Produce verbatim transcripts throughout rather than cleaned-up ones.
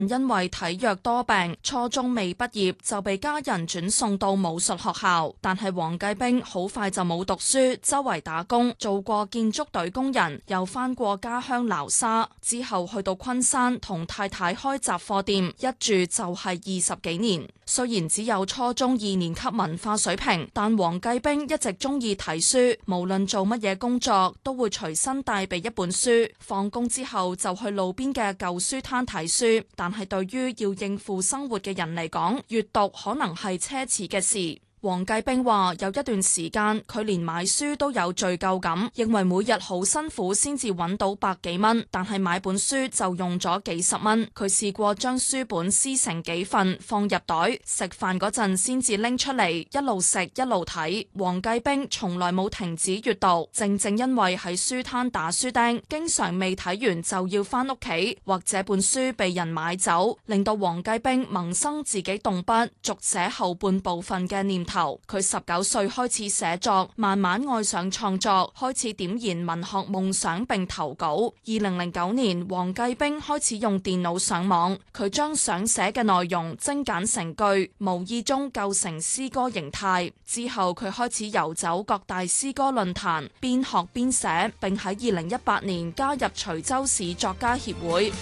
因為體弱多病，初中未畢業就被家人轉送到武術學校。但係黃繼兵好快就冇讀書，周圍打工，做過建築隊工人，又返過家鄉撈沙。之後去到昆山同太太開雜貨店，一住就係二十幾年。雖然只有初中二年級文化水平，但黃繼兵一直中意睇書，無論做乜嘢工作都會隨身帶備一本書。放工之後就去路邊嘅舊書攤睇書。但係對於要應付生活嘅人嚟講，閱讀可能係奢侈嘅事。黃繼兵話：有一段時間，佢連買書都有罪疚感，認為每日好辛苦先至揾到百幾蚊，但係買本書就用咗幾十蚊。佢試過將書本撕成幾份放入袋，食飯嗰陣先至拎出嚟，一路食一路睇。黃繼兵從來冇停止閱讀，正正因為喺書攤打書釘，經常未睇完就要返屋企，或者本書被人買走，令到黃繼兵萌生自己動筆續寫後半部分嘅念頭。佢十九歲開始寫作，慢慢愛上創作，開始點燃文學夢想並投稿。二零零九年，黃繼兵開始用電腦上網，佢將想寫嘅內容精簡成句，無意中構成詩歌形態。之後佢開始遊走各大詩歌論壇，邊學邊寫，並喺二零一八年加入徐州市作家協會。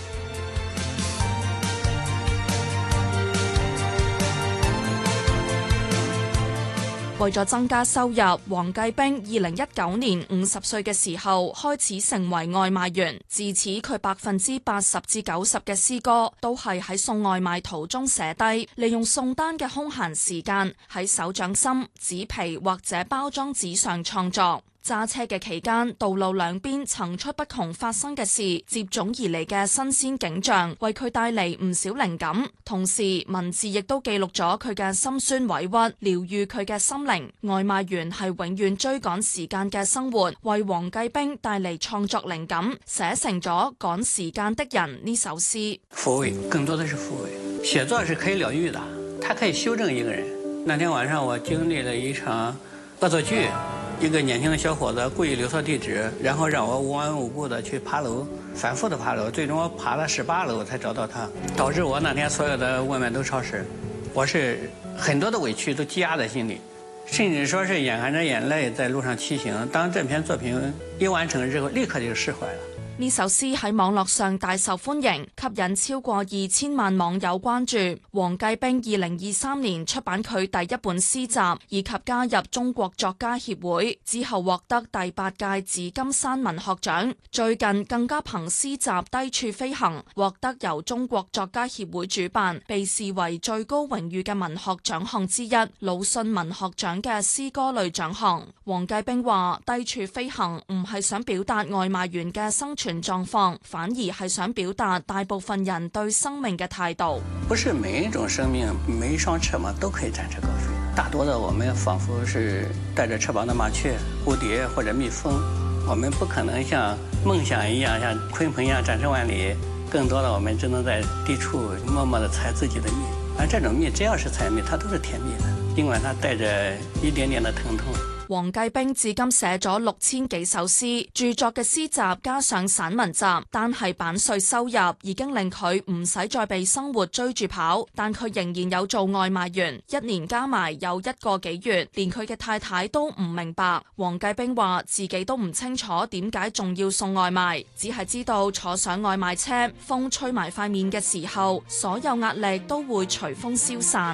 為咗增加收入，黃繼兵二零一九年五十歲嘅時候開始成為外賣員。自此，佢百分之八十至九十嘅詩歌都係喺送外賣途中寫低，利用送單嘅空閒時間喺手掌心、紙皮或者包裝紙上創作。揸車嘅期間，道路兩邊層出不窮發生嘅事，接踵而嚟嘅新鮮景象，為佢帶嚟唔少靈感。同時，文字亦都記錄咗佢嘅辛酸委屈，療癒佢嘅心靈。外賣員係永遠追趕時間嘅生活，為黃繼兵帶嚟創作靈感，寫成咗《趕時間的人》呢首詩。 撫慰，更多的是撫慰。寫作是可以療癒的，它可以修正一個人。那天晚上我經歷了一場惡作劇。一個年輕的小伙子故意留錯地址，然後讓我無緣無故的去爬樓，反覆的爬樓，最終我爬了十八樓才找到他，導致我那天所有的外賣都超時。我是很多的委屈都積壓在心裡，甚至說是眼含着眼淚在路上騎行。當這篇作品一完成之後，立刻就釋懷了。 呢首詩喺網絡上大受歡迎，吸引超過二千萬網友關注。黃繼兵二零二三年出版佢第一本詩集，以及加入中國作家協會，之後獲得第八屆紫金山文學獎。最近更加憑詩集《低處飛行》獲得由中國作家協會主辦，被視為最高榮譽嘅文學獎項之一——魯迅文學獎嘅詩歌類獎項。黃繼兵話：《低處飛行》唔係想表達外賣員嘅生存狀況，反而係想表達大部分人對生命嘅態度。 不是每一種生命，每一雙翅膀都可以展翅高飛。大多的我們仿佛是帶着翅膀的麻雀、蝴蝶或者蜜蜂，我們不可能像夢想一樣，像鯤鵬一樣展翅萬里。更多的我們只能在低處默默地採自己的蜜。而這種蜜，只要是採蜜，它都是甜蜜的，儘管它帶着一點點的疼痛。 黃繼兵至今寫咗六千幾首詩，著作嘅詩集加上散文集，單係版稅收入已經令佢唔使再被生活追住跑。但佢仍然有做外賣員，一年加埋有一個幾月，連佢嘅太太都唔明白。黃繼兵話自己都唔清楚點解仲要送外賣，只係知道坐上外賣車，風吹埋塊面嘅時候，所有壓力都會隨風消散。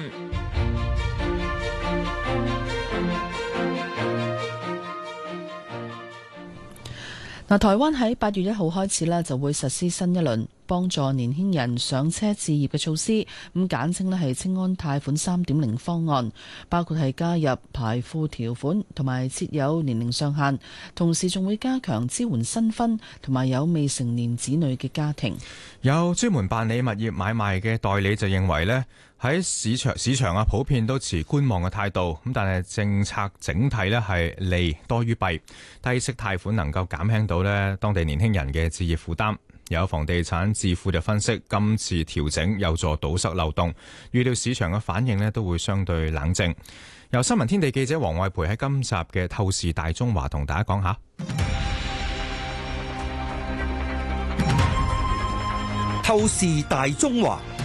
嗱，台灣喺八月一號開始咧，就會實施新一輪幫助年輕人上車置業嘅措施，咁簡稱咧係青安貸款三點零方案，包括係加入排富條款同埋設有年齡上限，同時仲會加強支援新婚同埋有未成年子女嘅家庭。 有專門辦理物業買賣嘅代理就認為呢，喺市場市場啊，普遍都持觀望嘅態度，咁但係政策整體呢係利多於弊，低息貸款能夠減輕到呢當地年輕人嘅置業負擔。有房地產智庫就分析，今次調整有助堵塞漏洞，預料市場嘅反應呢都會相對冷靜。由新聞天地記者黃愛培喺今集嘅透視大中華同大家講下。 透透視大中華。